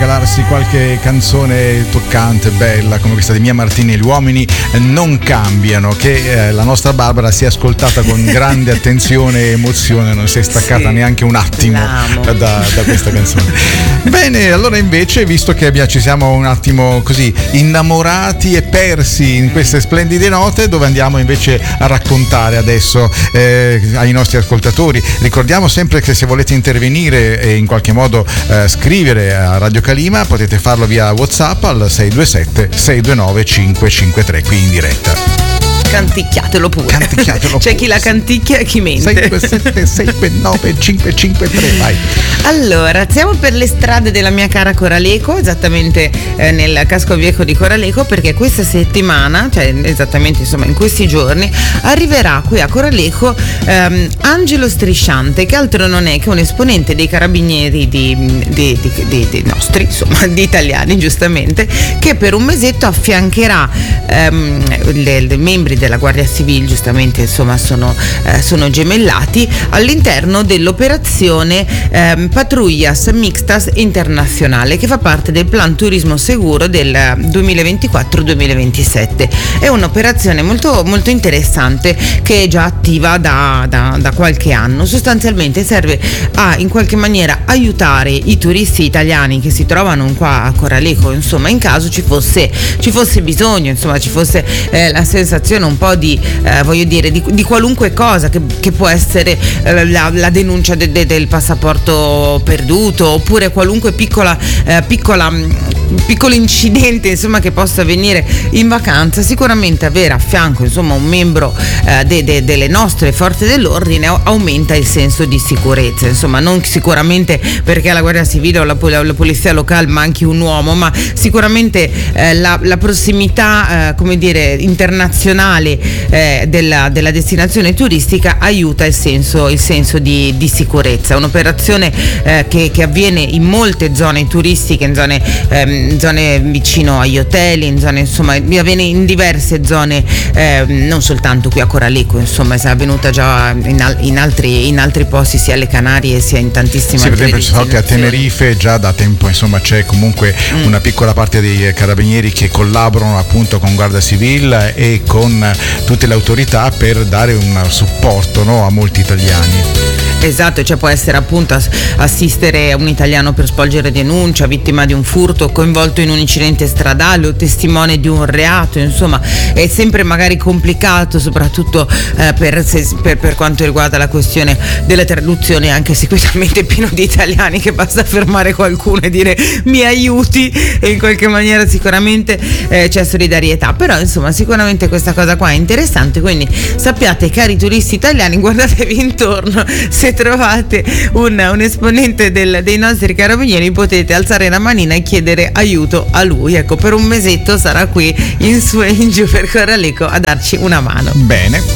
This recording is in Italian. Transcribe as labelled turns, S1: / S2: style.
S1: regalarsi qualche canzone toccante, bella, come questa di Mia Martini, Gli uomini non cambiano, che la nostra Barbara si è ascoltata con grande attenzione e emozione, non si è staccata neanche un attimo da questa canzone. Bene, allora invece, visto che ci siamo un attimo così innamorati e persi in queste splendide note, dove andiamo invece a raccontare adesso ai nostri ascoltatori. Ricordiamo sempre che se volete intervenire e in qualche modo scrivere a Radio Calima, potete farlo via WhatsApp al 627 629 553 qui in diretta.
S2: Canticchiatelo pure. C'è chi la canticchia e chi mente.
S1: 627 629 553, vai.
S2: Allora, siamo per le strade della mia cara Coraleco, esattamente nel casco viejo di Coraleco, perché questa settimana, cioè esattamente insomma in questi giorni, arriverà qui a Coraleco Angelo Strisciante, che altro non è che un esponente dei carabinieri di nostri, insomma, di italiani giustamente, che per un mesetto affiancherà i membri della Guardia Civile, giustamente insomma sono gemellati all'interno dell'operazione Patrullas Mixtas Internazionale, che fa parte del Plan Turismo Seguro del 2024-2027. È un'operazione molto, molto interessante che è già attiva da qualche anno. Sostanzialmente serve a in qualche maniera aiutare i turisti italiani che si trovano qua a Coraleco, insomma, in caso ci fosse bisogno, insomma, ci fosse la sensazione un po' di qualunque cosa che può essere la denuncia del passaporto perduto, oppure qualunque piccolo incidente insomma che possa avvenire in vacanza. Sicuramente avere a fianco insomma un membro delle nostre forze dell'ordine aumenta il senso di sicurezza, insomma, non sicuramente perché alla Guardia Civile o la polizia locale manchi un uomo, ma sicuramente la prossimità internazionale della destinazione turistica aiuta il senso di sicurezza. Un'operazione che avviene in molte zone turistiche, in zone vicino agli hotel, in zone, insomma, avviene in diverse zone, non soltanto qui a Coraleco, insomma, è avvenuta già in altri posti, sia alle Canarie sia in tantissime altre
S1: per esempio so che a Tenerife già da tempo insomma c'è comunque una piccola parte dei carabinieri che collaborano appunto con Guardia Civile e con tutte le autorità per dare un supporto, no, a molti italiani.
S2: Esatto, cioè può essere appunto assistere un italiano per svolgere denuncia, vittima di un furto, coinvolto in un incidente stradale o testimone di un reato, insomma è sempre magari complicato, soprattutto per quanto riguarda la questione della traduzione, anche se qui è talmente pieno di italiani che basta fermare qualcuno e dire mi aiuti, e in qualche maniera sicuramente c'è solidarietà. Però insomma sicuramente questa cosa qua è interessante, quindi sappiate, cari turisti italiani, guardatevi intorno, se trovate un esponente dei nostri carabinieri potete alzare la manina e chiedere aiuto a lui. Ecco, per un mesetto sarà qui in su e in giù per Coraleco a darci una mano.
S1: Bene,